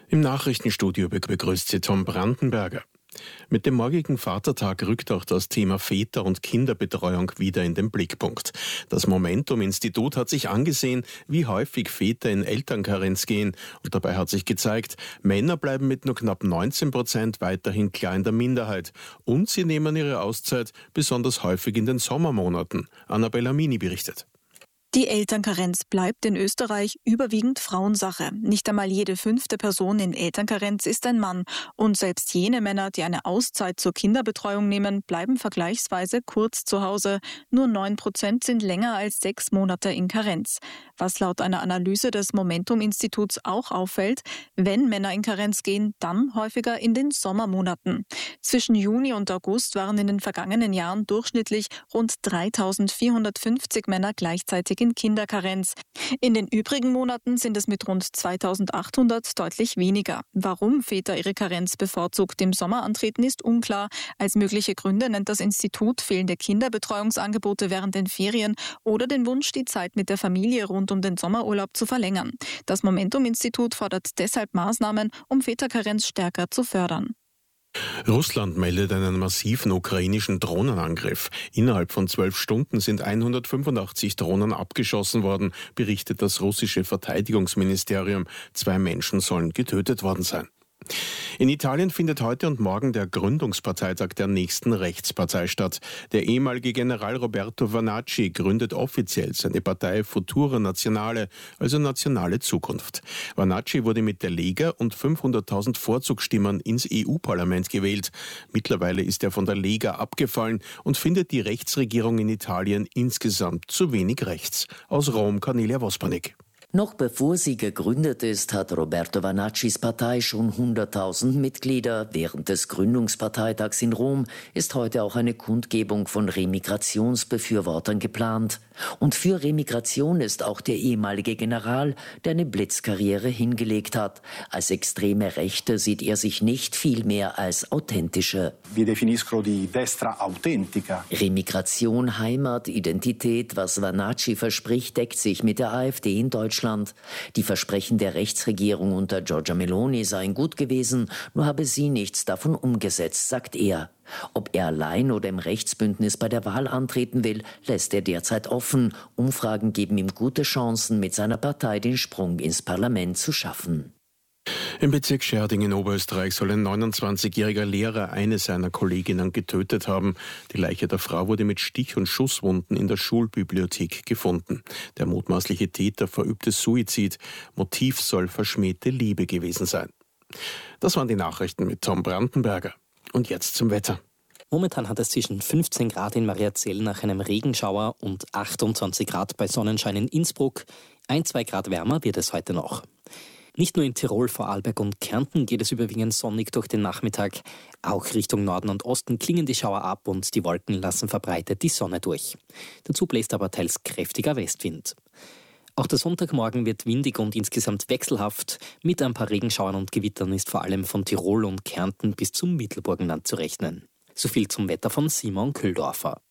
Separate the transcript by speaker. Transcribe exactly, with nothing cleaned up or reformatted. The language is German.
Speaker 1: Im Nachrichtenstudio begrüßt Sie Tom Brandenberger. Mit dem morgigen Vatertag rückt auch das Thema Väter- und Kinderbetreuung wieder in den Blickpunkt. Das Momentum-Institut hat sich angesehen, wie häufig Väter in Elternkarenz gehen. Und dabei hat sich gezeigt, Männer bleiben mit nur knapp neunzehn Prozent weiterhin klar in der Minderheit. Und sie nehmen ihre Auszeit besonders häufig in den Sommermonaten. Annabella Mini berichtet.
Speaker 2: Die Elternkarenz bleibt in Österreich überwiegend Frauensache. Nicht einmal jede fünfte Person in Elternkarenz ist ein Mann. Und selbst jene Männer, die eine Auszeit zur Kinderbetreuung nehmen, bleiben vergleichsweise kurz zu Hause. Nur neun Prozent sind länger als sechs Monate in Karenz. Was laut einer Analyse des Momentum-Instituts auch auffällt, wenn Männer in Karenz gehen, dann häufiger in den Sommermonaten. Zwischen Juni und August waren in den vergangenen Jahren durchschnittlich rund dreitausendvierhundertfünfzig Männer gleichzeitig in Kinderkarenz. In den übrigen Monaten sind es mit rund zweitausendachthundert deutlich weniger. Warum Väter ihre Karenz bevorzugt im Sommer antreten, ist unklar. Als mögliche Gründe nennt das Institut fehlende Kinderbetreuungsangebote während den Ferien oder den Wunsch, die Zeit mit der Familie rund um den Sommerurlaub zu verlängern. Das Momentum-Institut fordert deshalb Maßnahmen, um Väterkarenz stärker zu fördern.
Speaker 1: Russland meldet einen massiven ukrainischen Drohnenangriff. Innerhalb von zwölf Stunden sind hundertfünfundachtzig Drohnen abgeschossen worden, berichtet das russische Verteidigungsministerium. Zwei Menschen sollen getötet worden sein. In Italien findet heute und morgen der Gründungsparteitag der nächsten Rechtspartei statt. Der ehemalige General Roberto Vannacci gründet offiziell seine Partei Futura Nazionale, also Nationale Zukunft. Vannacci wurde mit der Lega und fünfhunderttausend Vorzugsstimmen ins E U-Parlament gewählt. Mittlerweile ist er von der Lega abgefallen und findet die Rechtsregierung in Italien insgesamt zu wenig rechts. Aus Rom Cornelia Wospanik.
Speaker 3: Noch bevor sie gegründet ist, hat Roberto Vannaccis Partei schon hunderttausend Mitglieder. Während des Gründungsparteitags in Rom ist heute auch eine Kundgebung von Remigrationsbefürwortern geplant. Und für Remigration ist auch der ehemalige General, der eine Blitzkarriere hingelegt hat. Als extreme Rechte sieht er sich nicht, vielmehr als authentische.
Speaker 4: Vi definisco di destra autentica.
Speaker 3: Remigration, Heimat, Identität, was Vannacci verspricht, deckt sich mit der AfD in Deutschland. Die Versprechen der Rechtsregierung unter Giorgia Meloni seien gut gewesen, nur habe sie nichts davon umgesetzt, sagt er. Ob er allein oder im Rechtsbündnis bei der Wahl antreten will, lässt er derzeit offen. Umfragen geben ihm gute Chancen, mit seiner Partei den Sprung ins Parlament zu schaffen.
Speaker 1: Im Bezirk Scherding in Oberösterreich soll ein neunundzwanzigjähriger Lehrer eine seiner Kolleginnen getötet haben. Die Leiche der Frau wurde mit Stich- und Schusswunden in der Schulbibliothek gefunden. Der mutmaßliche Täter verübte Suizid. Motiv soll verschmähte Liebe gewesen sein. Das waren die Nachrichten mit Tom Brandenberger. Und jetzt zum Wetter.
Speaker 5: Momentan hat es zwischen fünfzehn Grad in Mariazell nach einem Regenschauer und achtundzwanzig Grad bei Sonnenschein in Innsbruck. Ein, zwei Grad wärmer wird es heute noch. Nicht nur in Tirol, Vorarlberg und Kärnten geht es überwiegend sonnig durch den Nachmittag. Auch Richtung Norden und Osten klingen die Schauer ab und die Wolken lassen verbreitet die Sonne durch. Dazu bläst aber teils kräftiger Westwind. Auch der Sonntagmorgen wird windig und insgesamt wechselhaft. Mit ein paar Regenschauern und Gewittern ist vor allem von Tirol und Kärnten bis zum Mittelburgenland zu rechnen. So viel zum Wetter von Simon Köhldorfer.